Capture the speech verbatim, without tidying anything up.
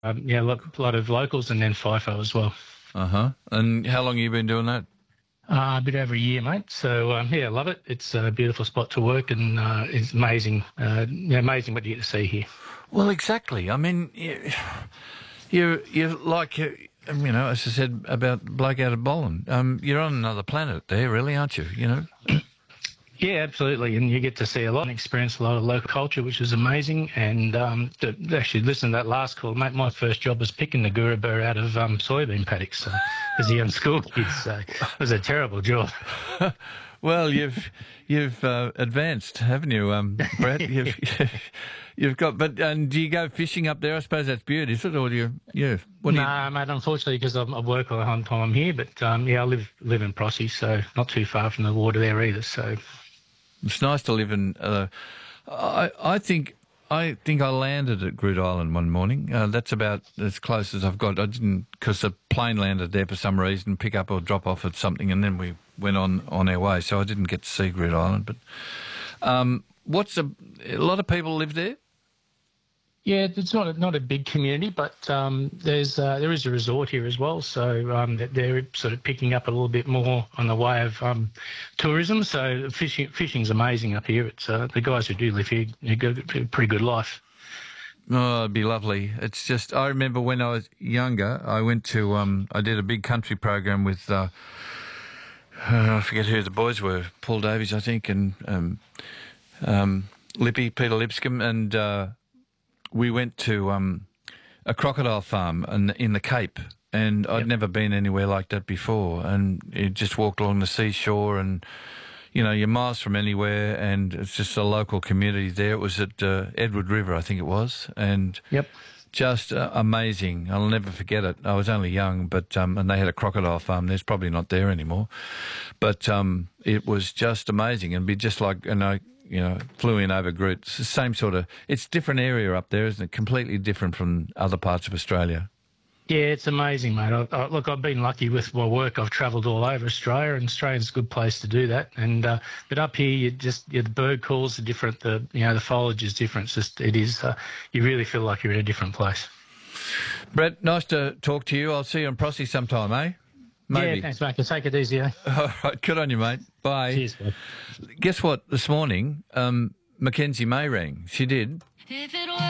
Um, yeah, look, a lot of locals and then FIFO as well. Uh-huh. And how long have you been doing that? Uh, a bit over a year, mate. So, um, yeah, love it. It's a beautiful spot to work and uh, it's amazing, uh, yeah, amazing what you get to see here. Well, exactly. I mean, you, you're, you're like, uh, you know, as I said about bloke out of Bolin, um, you're on another planet there, really, aren't you, you know? Yeah, absolutely. And you get to see a lot and experience a lot of local culture, which is amazing. And um, to actually listen to that last call, mate, my first job was picking the Gurabur out of um, soybean paddocks so, as a young school kid. So it was a terrible job. Well, you've you've uh, advanced, haven't you, um, Brett? You've you've got, but and do you go fishing up there? I suppose that's Bute, is it, or do you? Yeah. What do you... Nah, mate. Unfortunately, because I work all the time I'm here, but um, yeah, I live live in Prossie, so not too far from the water there either. So it's nice to live in. Uh, I I think. I think I landed at Groote Island one morning. Uh, that's about as close as I've got. I didn't, because the plane landed there for some reason, pick up or drop off at something, and then we went on, on our way. So I didn't get to see Groote Island. But um, what's a, a lot of people live there? yeah, it's not a, not a big community, but um, there's uh, there is a resort here as well. So um, that they're sort of picking up a little bit more on the way of um, tourism. So fishing fishing's amazing up here. It's uh, the guys who do live here, they got a pretty good life. Oh, it'd be lovely. It's just, I remember when I was younger, I went to, um, I did a big country program with, uh, uh, I forget who the boys were, Paul Davies, I think, and um, um, Lippy, Peter Lipscomb, and uh, we went to um, a crocodile farm in, in the Cape, and I'd Yep. never been anywhere like that before, and you just walked along the seashore and, you know, you're miles from anywhere, and it's just a local community there. It was at uh, Edward River, I think it was, and Yep. just uh, amazing. I'll never forget it. I was only young, but um, and they had a crocodile farm. There's probably not there anymore, but um, it was just amazing, and be just like, and I, you know, flew in over Groote. It's the same sort of. It's a different area up there, isn't it? Completely different from other parts of Australia. Yeah, it's amazing, mate. I, I, look, I've been lucky with my work. I've travelled all over Australia, and Australia's a good place to do that. And uh, but up here, you just yeah, the bird calls are different. The you know the foliage is different. It's just it is. Uh, you really feel like you're in a different place. Brett, nice to talk to you. I'll see you in Prossie sometime, eh? Maybe. Yeah, thanks, mate. Can take it easy, eh? All right, good on you, mate. Bye. Cheers, mate. Guess what? This morning, um, Mackenzie May rang. She did. If it